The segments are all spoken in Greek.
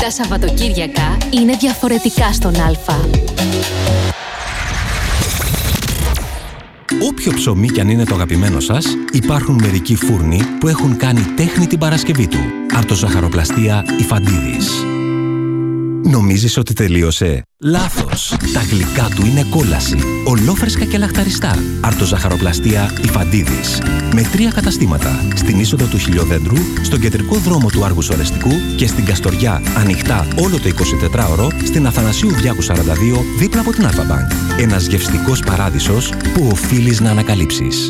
Τα Σαββατοκύριακα είναι διαφορετικά στον Α. Όποιο ψωμί κι αν είναι το αγαπημένο σας, υπάρχουν μερικοί φούρνοι που έχουν κάνει τέχνη την Παρασκευή του. Αρτοζαχαροπλαστεία Ιφαντίδης. Νομίζεις ότι τελείωσε? Λάθος! Τα γλυκά του είναι κόλαση. Ολόφρεσκα και λαχταριστά. Αρτοζαχαροπλαστεία Ιφαντίδης. Με 3 καταστήματα. Στην είσοδο του Χιλιοδέντρου, στον κεντρικό δρόμο του Άργους Ορεστικού και στην Καστοριά, ανοιχτά όλο το 24ωρο, στην Αθανασίου Διάκου 42, δίπλα από την Αλφα-Μπανκ. Ένας γευστικός παράδεισος που οφείλεις να ανακαλύψεις.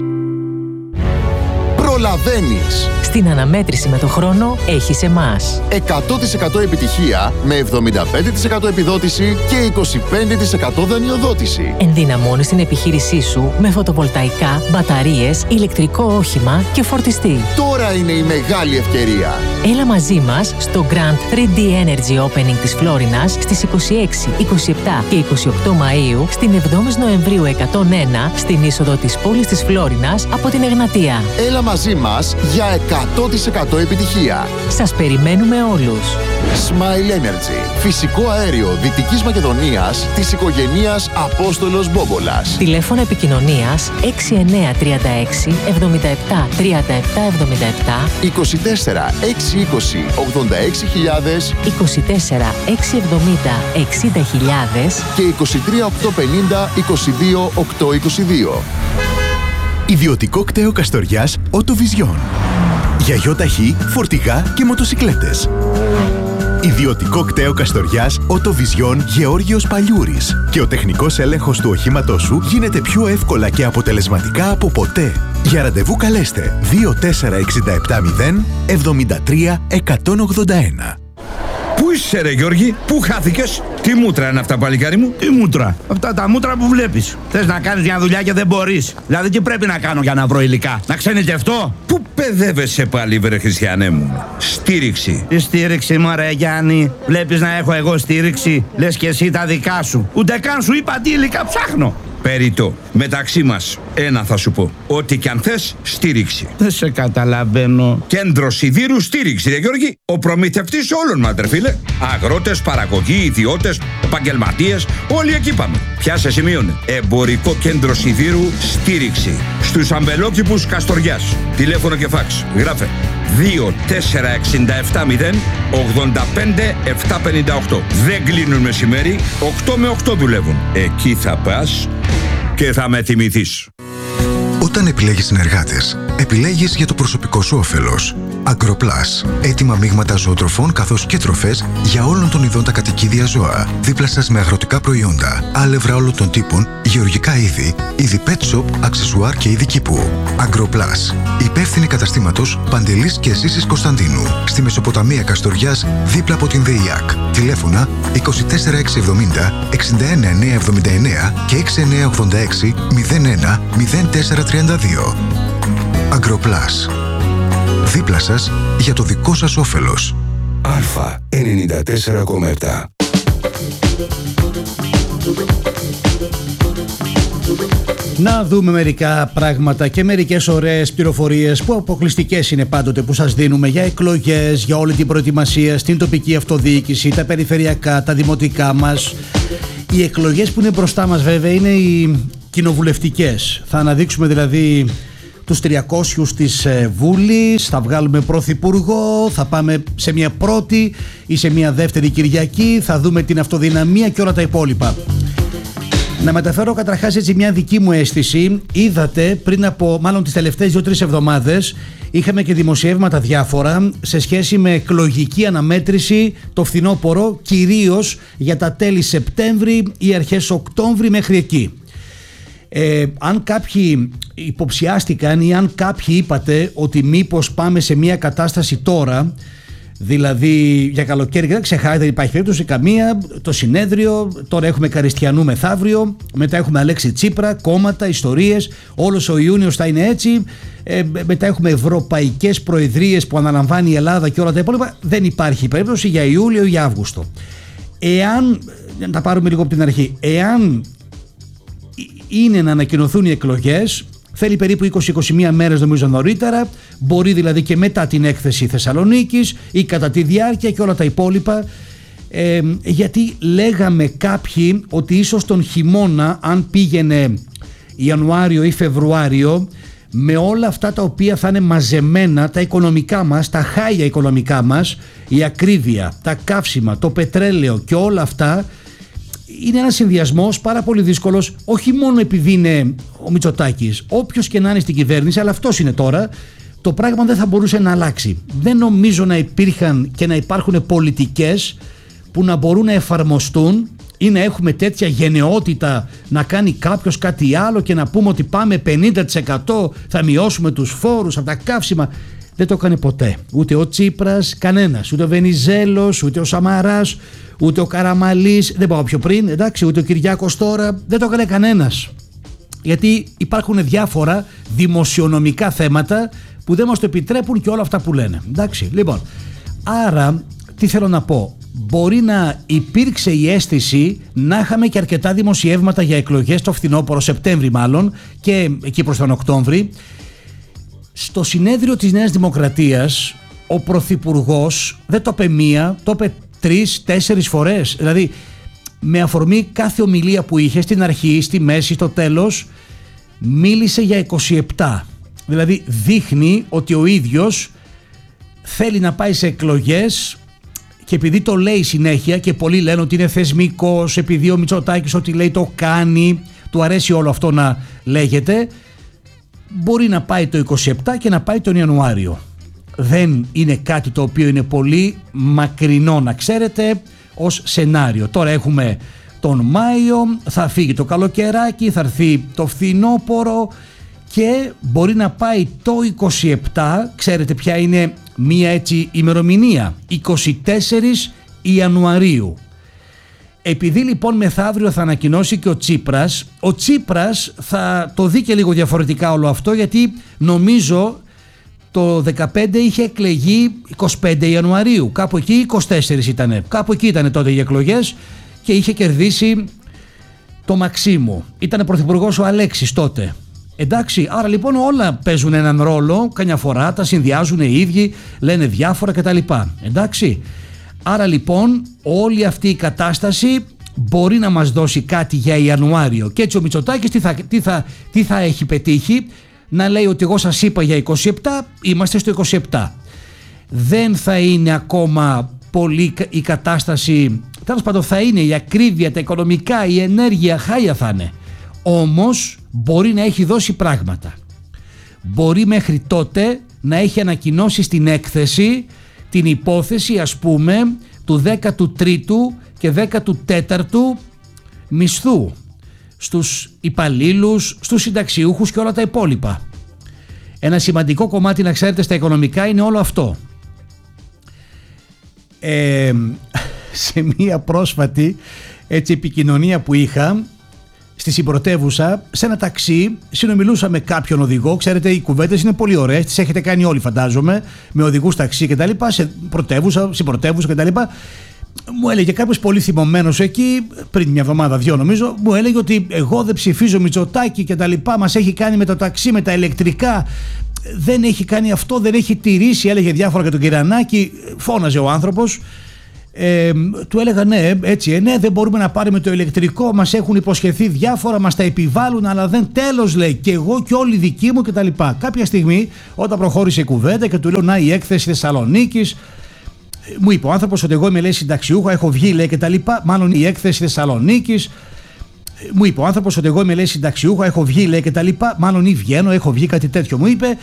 Προλαβαίνεις. Στην αναμέτρηση με το χρόνο έχεις εμάς. 100% επιτυχία με 75% επιδότηση και 25% δανειοδότηση. Ενδυναμώνεις την επιχείρησή σου με φωτοβολταϊκά, μπαταρίες, ηλεκτρικό όχημα και φορτιστή. Τώρα είναι η μεγάλη ευκαιρία. Έλα μαζί μας στο Grand 3D Energy Opening της Φλόρινας στις 26, 27 και 28 Μαΐου, στην 7η Νοεμβρίου 101, στην είσοδο της πόλης της Φλόρινας από την Εγνατία. Έλα μαζί μας για 100% επιτυχία. Σας περιμένουμε όλους. Smile Energy. Φυσικό αέριο Δυτικής Μακεδονίας της οικογένειας Απόστολος Μπόμπολας. Τηλέφωνο επικοινωνίας 6936 77 37 77 24 620 86.000 24 670 60.000 και 23 850 22 822. Ιδιωτικό κτέο Καστοριάς Οτοβιζιόν. Για γιοταχή, φορτηγά και μοτοσικλέτες. Ιδιωτικό κτέο Καστοριάς Οτοβιζιόν Γεώργιος Παλιούρης. Και ο τεχνικός έλεγχος του οχήματός σου γίνεται πιο εύκολα και αποτελεσματικά από ποτέ. Για ραντεβού καλέστε 24670 73 181. Πού είσαι ρε Γιώργη, πού χάθηκες? Τι μούτρα είναι αυτά, παλικάρι μου? Τι μούτρα? Αυτά τα μούτρα που βλέπεις. Θες να κάνεις μια δουλειά και δεν μπορείς. Δηλαδή τι πρέπει να κάνω για να βρω υλικά? Να ξενιτευτώ? Πού παιδεύεσαι πάλι βρε Χριστιανέ μου? Στήριξη. Τι στήριξη μωρέ Γιάννη? Βλέπεις να έχω εγώ στήριξη? Λες και εσύ τα δικά σου. Ούτε καν σου είπα τι υλικά ψάχνω. Περιττό. Μεταξύ μας, ένα θα σου πω. Ό,τι κι αν θες, στήριξη. Δεν σε καταλαβαίνω. Κέντρο Σιδήρου στήριξη, ρε Γιώργη. Ο προμηθευτής όλων μας, ρε φίλε. Αγρότες, παραγωγοί, ιδιώτες, επαγγελματίες, όλοι εκεί πάμε. Πιάσε σημείωνε. Εμπορικό κέντρο Σιδήρου στήριξη. Στους αμπελόκηπους Καστοριάς. Τηλέφωνο και φάξ. Γράφε 24670 85 758. Δεν κλείνουν μεσημέρι, 8 με 8 δουλεύουν. Εκεί θα πας και θα με θυμηθείς. Όταν επιλέγεις συνεργάτες, επιλέγεις για το προσωπικό σου όφελος. Agroplus. Έτοιμα μείγματα ζωοτροφών καθώς και τροφές για όλων των ειδών τα κατοικίδια ζώα. Δίπλα σας με αγροτικά προϊόντα, άλευρα όλων των τύπων, γεωργικά είδη pet shop, αξεσουάρ και είδη κήπου. Agroplus. Υπεύθυνη καταστήματος Παντελής και Ζήσης Κωνσταντίνου. Στη Μεσοποταμία Καστοριάς, δίπλα από την ΔΕΙΑΚ. Τηλέφωνα 24670 61979 και 6986 01 0432. Agroplus. Δίπλα σας για το δικό σας όφελος. Αλφα 94,7. Να δούμε μερικά πράγματα και μερικές ωραίες πληροφορίες που αποκλειστικές είναι πάντοτε που σας δίνουμε για εκλογές, για όλη την προετοιμασία στην τοπική αυτοδιοίκηση, τα περιφερειακά, τα δημοτικά μας. Οι εκλογές που είναι μπροστά μας βέβαια είναι οι κοινοβουλευτικές. Θα αναδείξουμε δηλαδή τους 300 της Βούλης, θα βγάλουμε πρωθυπουργό, θα πάμε σε μια πρώτη ή σε μια δεύτερη Κυριακή, θα δούμε την αυτοδυναμία και όλα τα υπόλοιπα. Να μεταφέρω καταρχάς έτσι μια δική μου αίσθηση. Είδατε πριν από μάλλον τις τελευταίες 2-3 εβδομάδες είχαμε και δημοσιεύματα διάφορα σε σχέση με εκλογική αναμέτρηση το φθινόπωρο, κυρίως για τα τέλη Σεπτέμβρη ή αρχές Οκτώβρη μέχρι εκεί. Αν κάποιοι υποψιάστηκαν ή αν κάποιοι είπατε ότι μήπως πάμε σε μια κατάσταση τώρα, δηλαδή για καλοκαίρι, δεν ξεχάσετε, δεν υπάρχει περίπτωση καμία, το συνέδριο, τώρα έχουμε Καριστιανού μεθαύριο, μετά έχουμε Αλέξη Τσίπρα, κόμματα, ιστορίες, όλος ο Ιούνιος θα είναι έτσι, μετά έχουμε ευρωπαϊκές προεδρίες που αναλαμβάνει η Ελλάδα και όλα τα υπόλοιπα. Δεν υπάρχει περίπτωση για Ιούλιο ή για Αύγουστο. Εάν, να τα πάρουμε λίγο από την αρχή, εάν είναι να ανακοινωθούν οι εκλογές, θέλει περίπου 20-21 μέρες νομίζω νωρίτερα, μπορεί δηλαδή και μετά την έκθεση Θεσσαλονίκης ή κατά τη διάρκεια και όλα τα υπόλοιπα. γιατί λέγαμε κάποιοι ότι ίσως τον χειμώνα, αν πήγαινε Ιανουάριο ή Φεβρουάριο, με όλα αυτά τα οποία θα είναι μαζεμένα, τα οικονομικά μας, τα χάλια οικονομικά μας, η ακρίβεια, τα καύσιμα, το πετρέλαιο και όλα αυτά, είναι ένας συνδυασμός πάρα πολύ δύσκολος, όχι μόνο επειδή είναι ο Μητσοτάκης, όποιος και να είναι στην κυβέρνηση, αλλά αυτός είναι τώρα, το πράγμα δεν θα μπορούσε να αλλάξει. Δεν νομίζω να υπήρχαν και να υπάρχουν πολιτικές που να μπορούν να εφαρμοστούν ή να έχουμε τέτοια γενναιότητα να κάνει κάποιος κάτι άλλο και να πούμε ότι πάμε 50%, θα μειώσουμε τους φόρους από τα καύσιμα. Δεν το έκανε ποτέ. Ούτε ο Τσίπρας, κανένας. Ούτε ο Βενιζέλος, ούτε ο Σαμαράς, ούτε ο Καραμαλής. Δεν πάω πιο πριν, εντάξει, ούτε ο Κυριάκος τώρα. Δεν το έκανε κανένας. Γιατί υπάρχουν διάφορα δημοσιονομικά θέματα που δεν μας το επιτρέπουν και όλα αυτά που λένε. Εντάξει, λοιπόν. Άρα, τι θέλω να πω. Μπορεί να υπήρξε η αίσθηση να είχαμε και αρκετά δημοσιεύματα για εκλογές το φθινόπωρο, Σεπτέμβρη μάλλον, και εκεί προς τον Οκτώβρη. Στο συνέδριο της Νέας Δημοκρατίας ο Πρωθυπουργός δεν το είπε μία, το είπε 3-4 φορές. Δηλαδή με αφορμή κάθε ομιλία που είχε στην αρχή, στη μέση, στο τέλος, μίλησε για 27. Δηλαδή δείχνει ότι ο ίδιος θέλει να πάει σε εκλογές και επειδή το λέει συνέχεια και πολλοί λένε ότι είναι θεσμικός, επειδή ο Μητσοτάκης ό,τι λέει το κάνει, του αρέσει όλο αυτό να λέγεται, μπορεί να πάει το 27 και να πάει τον Ιανουάριο. Δεν είναι κάτι το οποίο είναι πολύ μακρινό, να ξέρετε, ως σενάριο. Τώρα έχουμε τον Μάιο, θα φύγει το καλοκαιράκι, θα έρθει το φθινόπωρο και μπορεί να πάει το 27, ξέρετε ποια είναι μία έτσι ημερομηνία, 24 Ιανουαρίου. Επειδή λοιπόν μεθαύριο θα ανακοινώσει και ο Τσίπρας θα το δει και λίγο διαφορετικά όλο αυτό, γιατί νομίζω το 15 είχε εκλεγεί 25 Ιανουαρίου, κάπου εκεί 24 ήτανε, κάπου εκεί ήταν τότε οι εκλογές και είχε κερδίσει το Μαξίμου. Ήτανε πρωθυπουργός ο Αλέξης τότε. Εντάξει, άρα λοιπόν όλα παίζουν έναν ρόλο, καμιά φορά τα συνδυάζουν οι ίδιοι, λένε διάφορα κτλ. Εντάξει, άρα λοιπόν όλη αυτή η κατάσταση μπορεί να μας δώσει κάτι για Ιανουάριο και έτσι ο Μητσοτάκης τι θα έχει πετύχει, να λέει ότι εγώ σας είπα για 27, είμαστε στο 27. Δεν θα είναι ακόμα πολύ η κατάσταση, τέλος πάντων θα είναι η ακρίβεια, τα οικονομικά, η ενέργεια, χάλια θα είναι. Όμως μπορεί να έχει δώσει πράγματα. Μπορεί μέχρι τότε να έχει ανακοινώσει στην έκθεση την υπόθεση, ας πούμε, του 13ου και 14ου μισθού στους υπαλλήλους, στους συνταξιούχους και όλα τα υπόλοιπα. Ένα σημαντικό κομμάτι, να ξέρετε, στα οικονομικά είναι όλο αυτό. Σε μία πρόσφατη έτσι επικοινωνία που είχα στη συμπρωτεύουσα, σε ένα ταξί, συνομιλούσα με κάποιον οδηγό. Ξέρετε, οι κουβέντες είναι πολύ ωραίες, τις έχετε κάνει όλοι φαντάζομαι, με οδηγούς ταξί κτλ. Σε πρωτεύουσα, συμπρωτεύουσα κτλ. Μου έλεγε κάποιος πολύ θυμωμένος εκεί, πριν μια εβδομάδα, 2 νομίζω, μου έλεγε ότι εγώ δεν ψηφίζω Μητσοτάκη κτλ. Μας έχει κάνει με το ταξί, με τα ηλεκτρικά. Δεν έχει κάνει αυτό, δεν έχει τηρήσει. Έλεγε διάφορα για τον Κυρανάκη, φώναζε ο άνθρωπος. Του έλεγα ναι, έτσι, ναι, δεν μπορούμε να πάρουμε το ηλεκτρικό, μας έχουν υποσχεθεί διάφορα, μας τα επιβάλλουν, αλλά δεν, τέλος λέει, και εγώ και όλοι οι δικοί μου κτλ. Κάποια στιγμή, όταν προχώρησε η κουβέντα και του λέω να η έκθεση Θεσσαλονίκης, μου είπε ο άνθρωπος ότι εγώ είμαι, λέει, συνταξιούχο, έχω βγει, λέει, κτλ. Μάλλον η έκθεση Θεσσαλονίκης. Μου είπε ο άνθρωπος ότι εγώ είμαι, λέει, συνταξιούχο, έχω βγει, λέει, κτλ. Μάλλον ή βγαίνω, έχω βγει, κάτι τέτοιο μου είπε.